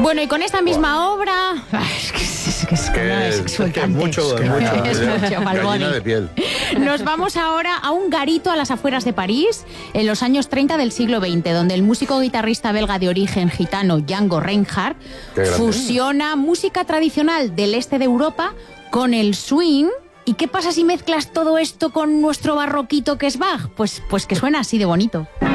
Bueno, y con esta misma obra... Es mucho, gallina de piel. Nos vamos ahora a un garito a las afueras de París, en los años 30 del siglo XX, donde el músico guitarrista belga de origen gitano Django Reinhardt fusiona música tradicional del este de Europa con el swing. ¿Y qué pasa si mezclas todo esto con nuestro barroquito que es Bach? Pues que suena así de bonito.